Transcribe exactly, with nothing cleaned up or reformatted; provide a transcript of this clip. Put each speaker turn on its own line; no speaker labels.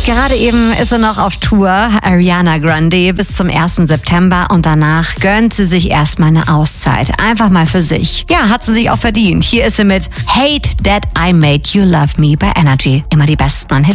Gerade eben ist sie noch auf Tour, Ariana Grande, bis zum ersten September und danach gönnt sie sich erstmal eine Auszeit. Einfach mal für sich. Ja, hat sie sich auch verdient. Hier ist sie mit Hate That I Made You Love Me bei Energy. Immer die besten Hits.